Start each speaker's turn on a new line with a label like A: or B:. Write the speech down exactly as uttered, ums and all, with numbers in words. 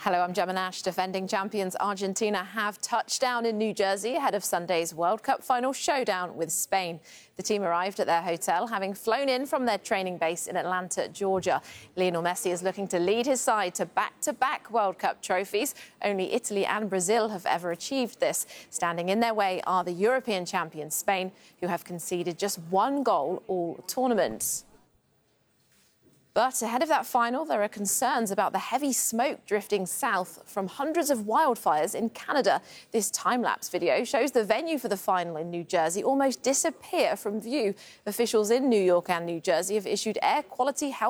A: Hello, I'm Gemma Nash. Defending champions Argentina have touched down in New Jersey ahead of Sunday's World Cup final showdown with Spain. The team arrived at their hotel, having flown in from their training base in Atlanta, Georgia. Lionel Messi is looking to lead his side to back-to-back World Cup trophies. Only Italy and Brazil have ever achieved this. Standing in their way are the European champions Spain, who have conceded just one goal all tournament. But ahead of that final, there are concerns about the heavy smoke drifting south from hundreds of wildfires in Canada. This time-lapse video shows the venue for the final in New Jersey almost disappear from view. Officials in New York and New Jersey have issued air quality health